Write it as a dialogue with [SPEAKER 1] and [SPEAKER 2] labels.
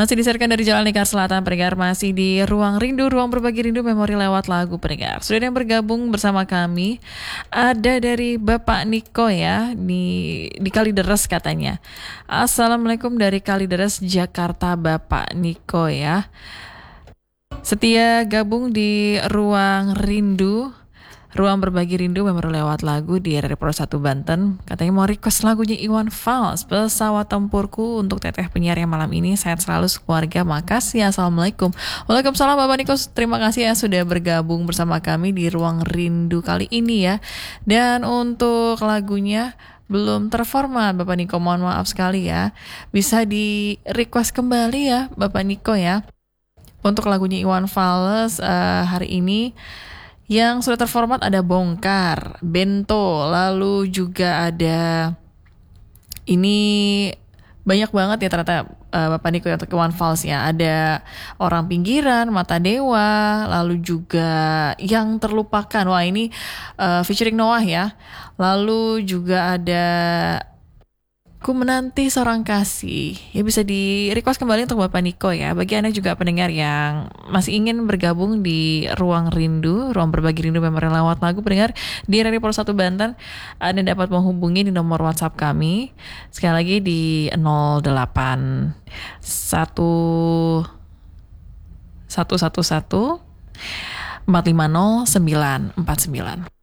[SPEAKER 1] Masih disiarkan dari Jalan Lingkar Selatan, pendengar, masih di Ruang Rindu, Ruang Berbagi Rindu Memori lewat lagu, pendengar. Sudah yang bergabung bersama kami, ada dari Bapak Niko ya, di Kalideres katanya. Assalamualaikum dari Kalideres, Jakarta, Bapak Niko ya. Setia gabung di Ruang Rindu, Ruang Berbagi Rindu Memori lewat lagu di RRI Pro 1 Banten. Katanya mau request lagunya Iwan Fals, Pesawat Tempurku, untuk teteh penyiar yang malam ini. Sehat selalu sekeluarga, makasih. Assalamualaikum. Waalaikumsalam Bapak Niko, terima kasih ya sudah bergabung bersama kami di Ruang Rindu kali ini ya. Dan untuk lagunya belum terformat Bapak Niko, mohon maaf sekali ya. Bisa di request kembali ya Bapak Niko ya. Untuk lagunya Iwan Fals hari ini yang sudah terformat ada Bongkar, Bento, lalu juga ada ini banyak banget ya ternyata Bapak Niko yang untuk Iwan Fals ya. Ada Orang Pinggiran, Mata Dewa, lalu juga Yang Terlupakan. Wah ini featuring Noah ya. Lalu juga ada Ku Menanti Seorang Kasih. Ya bisa di request kembali untuk Bapak Niko ya. Bagi Anda juga pendengar yang masih ingin bergabung di Ruang Rindu, Ruang Berbagi Rindu Memori lewat lagu, pendengar di RRI Pro 1 Banten, Anda dapat menghubungi di nomor WhatsApp kami. Sekali lagi di 08 1 111 450 949.